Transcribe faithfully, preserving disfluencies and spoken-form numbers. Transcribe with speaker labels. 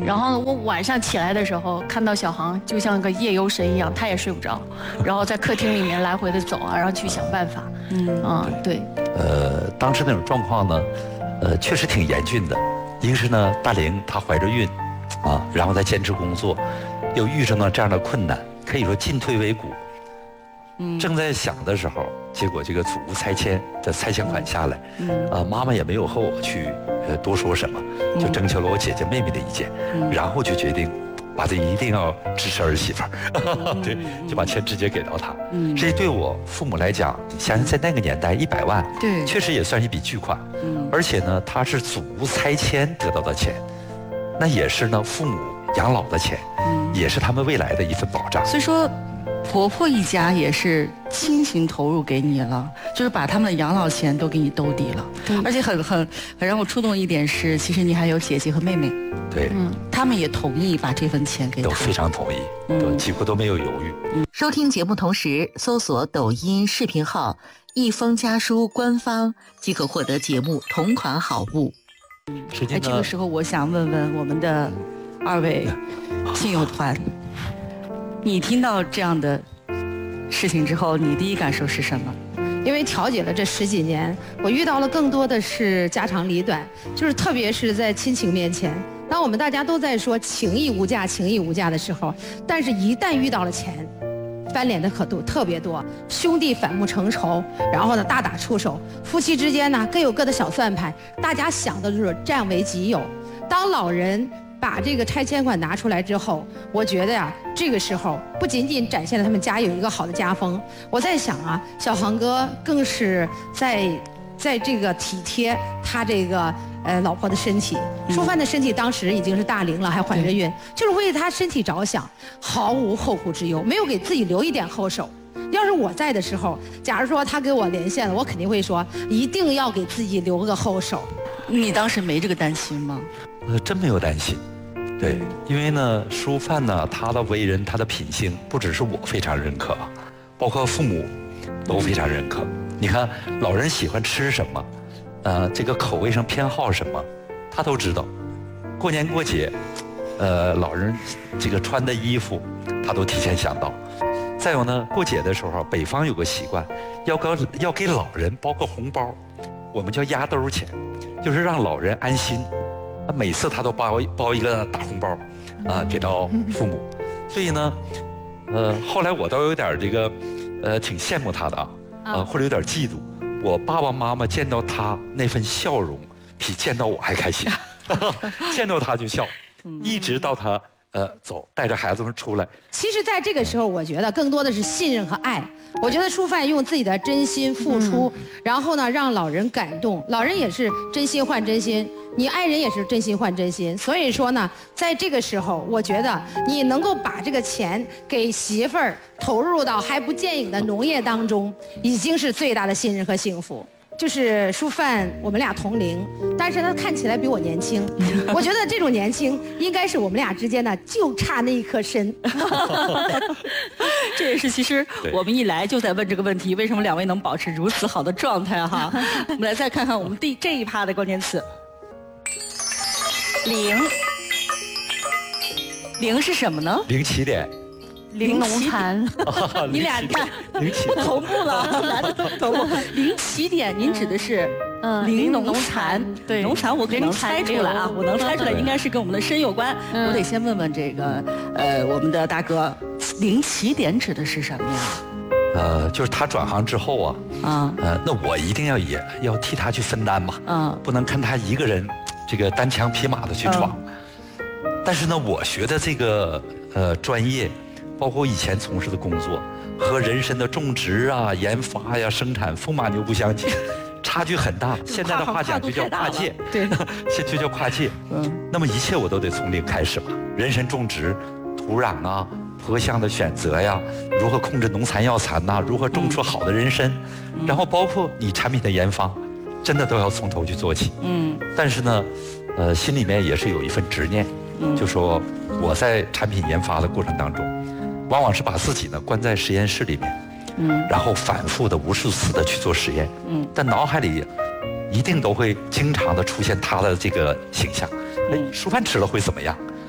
Speaker 1: 然后我晚上起来的时候，看到小航就像个夜游神一样，他也睡不着，然后在客厅里面来回的走啊，然后去想办法。嗯啊，对。
Speaker 2: 呃，当时那种状况呢，呃，确实挺严峻的。一个是呢，大玲她怀着孕，啊，然后再坚持工作，又遇上了这样的困难，可以说进退维谷。嗯，正在想的时候，结果这个祖屋拆迁的拆迁款下来，嗯，啊，妈妈也没有和我去呃多说什么，就征求了我姐姐妹妹的意见，嗯，然后就决定把这一定要支持儿媳妇儿，嗯、对，就把钱直接给到她。嗯，这对我父母来讲，你想想在那个年代一百万，对，确实也算一笔巨款。嗯，而且呢，它是祖屋拆迁得到的钱，那也是呢父母养老的钱，嗯，也是他们未来的一份保障。
Speaker 3: 所以说。婆婆一家也是倾情投入给你了，就是把他们的养老钱都给你兜底了。而且很很很让我触动一点是，其实你还有姐姐和妹妹，
Speaker 2: 对，
Speaker 3: 嗯，他们也同意把这份钱给他，
Speaker 2: 都非常同意，都几乎都没有犹豫。
Speaker 4: 嗯、收听节目同时搜索抖音视频号“一封家书”官方，即可获得节目同款好物。
Speaker 3: 哎，这个时候我想问问我们的二位亲友团。你听到这样的事情之后，你第一感受是什么？
Speaker 5: 因为调解了这十几年，我遇到了更多的是家长里短，就是特别是在亲情面前，当我们大家都在说情义无价、情义无价的时候，但是一旦遇到了钱，翻脸的可度特别多，兄弟反目成仇，然后呢大打出手，夫妻之间呢各有各的小算盘，大家想的就是占为己有。当老人把这个拆迁款拿出来之后，我觉得呀，这个时候不仅仅展现了他们家有一个好的家风，我在想啊，小航哥更是在在这个体贴他这个呃老婆的身体。淑范的身体当时已经是大龄了，还怀着孕，就是为他身体着想，毫无后顾之忧，没有给自己留一点后手。要是我在的时候，假如说他给我连线了，我肯定会说，一定要给自己留个后手。
Speaker 3: 你当时没这个担心吗？
Speaker 2: 呃，真没有担心。对，因为呢，淑范呢，他的为人，他的品性，不只是我非常认可，包括父母都非常认可。你看，老人喜欢吃什么，呃，这个口味上偏好什么，他都知道。过年过节，呃，老人这个穿的衣服，他都提前想到。再有呢，过节的时候，北方有个习惯，要给要给老人包个红包，我们叫压兜钱，就是让老人安心。每次他都包包一个大红包，啊，给到父母，所以呢，呃，后来我都有点这个，呃，挺羡慕他的啊，呃，或者有点嫉妒。我爸爸妈妈见到他那份笑容，比见到我还开心，见到他就笑，一直到他呃走，带着孩子们出来。
Speaker 5: 其实，在这个时候，我觉得更多的是信任和爱。我觉得淑范用自己的真心付出，嗯、然后呢，让老人感动，老人也是真心换真心。你爱人也是真心换真心，所以说呢，在这个时候，我觉得你能够把这个钱给媳妇儿投入到还不见影的农业当中，已经是最大的信任和幸福。就是淑范，我们俩同龄，但是他看起来比我年轻。我觉得这种年轻，应该是我们俩之间呢，就差那一颗参。
Speaker 3: 这也是其实我们一来就在问这个问题，为什么两位能保持如此好的状态哈？我们来再看看我们第这一趴的关键词。零，零是什么呢？
Speaker 2: 零起点。
Speaker 1: 零农残，
Speaker 3: 你俩看同步了，来的同步。零起点，您指的是嗯零农残？对，农残我可能猜出来啊，我能猜出来，应该是跟我们的身有关。我得先问问这个呃，我们的大哥，零起点指的是什么呀？
Speaker 2: 呃，就是他转行之后啊，啊，呃，那我一定要也要替他去分担嘛，嗯，不能看他一个人这个单枪匹马的去闯。但是呢，我学的这个呃专业。包括以前从事的工作和人参的种植啊、研发呀、生产风马牛不相及，差距很大。现在的话讲就叫跨界，对，现在就叫跨界。嗯，那么一切我都得从零开始吧。人参种植、土壤啊、坡向的选择呀，如何控制农残药残呐、啊，如何种出好的人参，嗯、然后包括你产品的研发，真的都要从头去做起。嗯，但是呢，呃，心里面也是有一份执念，嗯、就说我在产品研发的过程当中。往往是把自己呢关在实验室里面，嗯，然后反复的无数次的去做实验，嗯，但脑海里一定都会经常的出现他的这个形象。哎，淑范吃了会怎么样？